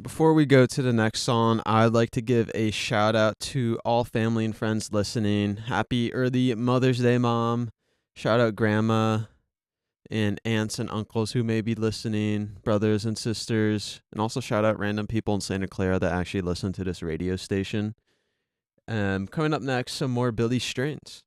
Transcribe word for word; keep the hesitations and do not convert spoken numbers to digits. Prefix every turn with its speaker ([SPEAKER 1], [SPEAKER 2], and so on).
[SPEAKER 1] before we go to the next song, I'd like to give a shout out to all family and friends listening. Happy early Mother's Day, Mom. Shout out Grandma and aunts and uncles who may be listening, brothers and sisters, and also shout out random people in Santa Clara that actually listen to this radio station. Um, coming up next, some more Billy Strings.